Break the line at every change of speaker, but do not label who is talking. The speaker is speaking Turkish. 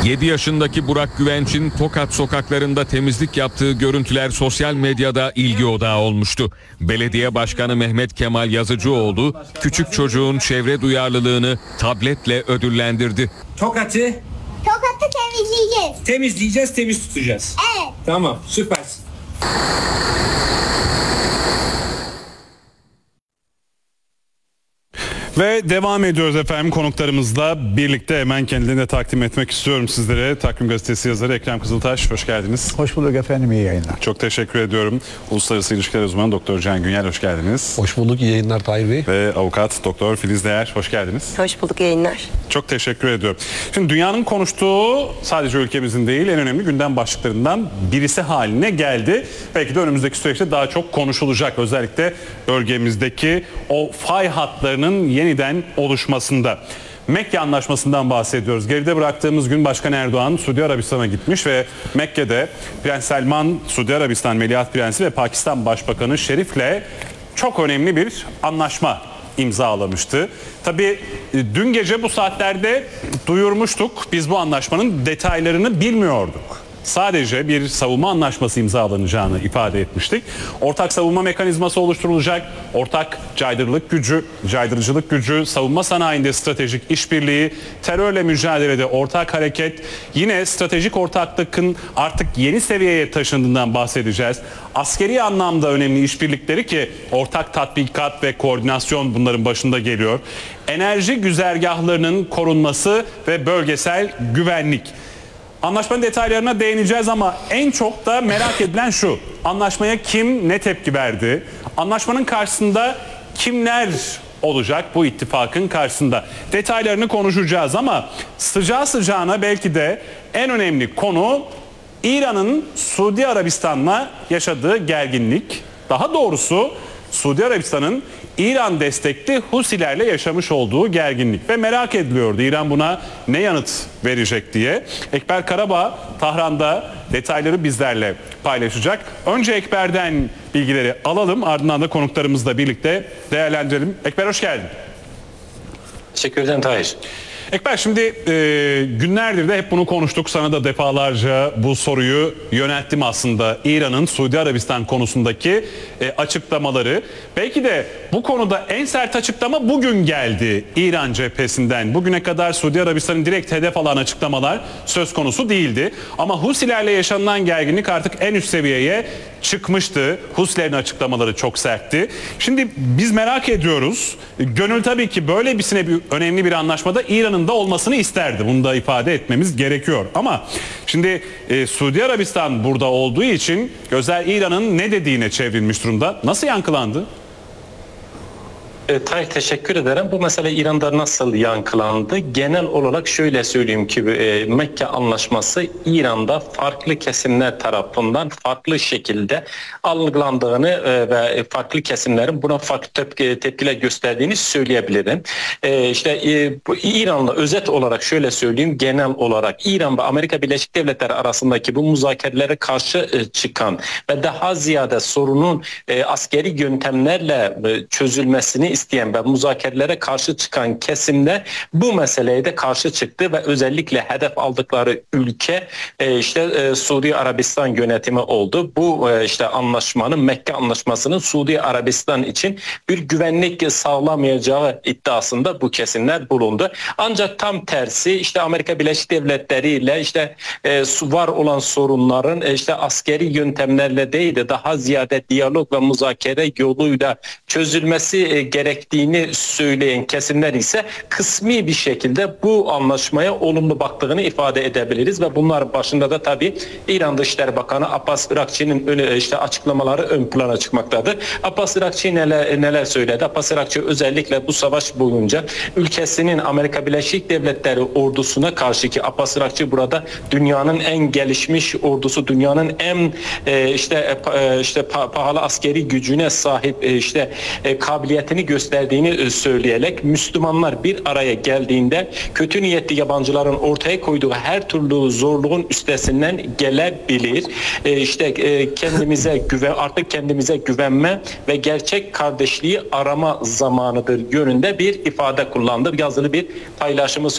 7 yaşındaki Burak Güvenç'in Tokat sokaklarında temizlik yaptığı görüntüler sosyal medyada ilgi odağı olmuştu. Belediye Başkanı Mehmet Kemal Yazıcıoğlu küçük çocuğun çevre duyarlılığını tabletle ödüllendirdi.
Tokat'ı temizleyeceğiz, temiz tutacağız.
Evet.
Tamam, süpersin.
Ve devam ediyoruz efendim konuklarımızla birlikte. Hemen kendilerini de takdim etmek istiyorum sizlere. Takvim Gazetesi yazarı Ekrem Kızıltaş, hoş geldiniz.
Hoş bulduk efendim, iyi yayınlar.
Çok teşekkür ediyorum. Uluslararası İlişkiler Uzmanı Doktor Can Günyel, hoş geldiniz.
Hoş bulduk, iyi yayınlar Tahir Bey.
Ve avukat Doktor Filiz Değer, hoş geldiniz.
Hoş bulduk, yayınlar.
Çok teşekkür ediyorum. Şimdi dünyanın konuştuğu sadece ülkemizin değil en önemli gündem başlıklarından birisi haline geldi. Belki de önümüzdeki süreçte daha çok konuşulacak. Özellikle bölgemizdeki o fay hatlarının yeniden oluşmasında. Mekke Anlaşması'ndan bahsediyoruz. Geride bıraktığımız gün Başkan Erdoğan Suudi Arabistan'a gitmiş ve Mekke'de Prens Selman, Suudi Arabistan Veliaht Prensi ve Pakistan Başbakanı Şerif'le çok önemli bir anlaşma imzalamıştı. Tabii dün gece bu saatlerde duyurmuştuk. Biz bu anlaşmanın detaylarını bilmiyorduk. Sadece bir savunma anlaşması imzalanacağını ifade etmiştik. Ortak savunma mekanizması oluşturulacak. Ortak caydırıcılık gücü, savunma sanayinde stratejik işbirliği, terörle mücadelede ortak hareket, yine stratejik ortaklıkın artık yeni seviyeye taşındığından bahsedeceğiz. Askeri anlamda önemli işbirlikleri ki ortak tatbikat ve koordinasyon bunların başında geliyor. Enerji güzergahlarının korunması ve bölgesel güvenlik. Anlaşmanın detaylarına değineceğiz ama en çok da merak edilen şu: anlaşmaya kim ne tepki verdi? Anlaşmanın karşısında kimler olacak bu ittifakın karşısında? Detaylarını konuşacağız ama sıcağı sıcağına belki de en önemli konu İran'ın Suudi Arabistan'la yaşadığı gerginlik. Daha doğrusu Suudi Arabistan'ın İran destekli Husilerle yaşamış olduğu gerginlik ve merak ediliyordu İran buna ne yanıt verecek diye. Ekber Karabağ Tahran'da detayları bizlerle paylaşacak. Önce Ekber'den bilgileri alalım, ardından da konuklarımızla birlikte değerlendirelim. Ekber, hoş geldin.
Teşekkür ederim Tahir.
Ekber, şimdi günlerdir de hep bunu konuştuk. Sana da defalarca bu soruyu yönelttim aslında. İran'ın Suudi Arabistan konusundaki açıklamaları. Belki de bu konuda en sert açıklama bugün geldi İran cephesinden. Bugüne kadar Suudi Arabistan'ın direkt hedef alan açıklamalar söz konusu değildi. Ama Husilerle yaşanılan gerginlik artık en üst seviyeye çıkmıştı. Husilerin açıklamaları çok sertti. Şimdi biz merak ediyoruz. Gönül tabii ki böylesine önemli bir anlaşmada İran'ın da olmasını isterdi. Bunu da ifade etmemiz gerekiyor. Ama şimdi Suudi Arabistan burada olduğu için gözler İran'ın ne dediğine çevrilmiş durumda. Nasıl yankılandı?
Tahir, teşekkür ederim. Bu mesele İran'da nasıl yankılandı? Genel olarak şöyle söyleyeyim ki Mekke Anlaşması İran'da farklı kesimler tarafından farklı şekilde algılandığını ve farklı kesimlerin buna farklı tepkiler gösterdiğini söyleyebilirim. Bu İran'la özet olarak şöyle söyleyeyim, genel olarak İran ve Amerika Birleşik Devletleri arasındaki bu müzakerelere karşı çıkan ve daha ziyade sorunun askeri yöntemlerle çözülmesini isteyen ve müzakerelere karşı çıkan kesimler bu meseleye de karşı çıktı ve özellikle hedef aldıkları ülke Suudi Arabistan yönetimi oldu. Bu anlaşmanın, Mekke Anlaşması'nın Suudi Arabistan için bir güvenlik sağlamayacağı iddiasında bu kesimler bulundu. Ancak tam tersi Amerika Birleşik Devletleri ile var olan sorunların askeri yöntemlerle değil de daha ziyade diyalog ve müzakere yoluyla çözülmesi gerektiğini söyleyen kesimler ise kısmi bir şekilde bu anlaşmaya olumlu baktığını ifade edebiliriz ve bunlar başında da tabii İran Dışişleri Bakanı Abbas Irakçı'nın açıklamaları ön plana çıkmaktadır. Abbas Irakçı neler söyledi? Abbas Irakçı özellikle bu savaş boyunca ülkesinin Amerika Birleşik Devletleri ordusuna karşı, ki Abbas Irakçı burada dünyanın en gelişmiş ordusu, dünyanın en pahalı askeri gücüne sahip kabiliyetini gösterdiğini söyleyerek Müslümanlar bir araya geldiğinde kötü niyetli yabancıların ortaya koyduğu her türlü zorluğun üstesinden gelebilir. Artık kendimize güvenme ve gerçek kardeşliği arama zamanıdır yönünde bir ifade kullandı. Yazılı bir paylaşımı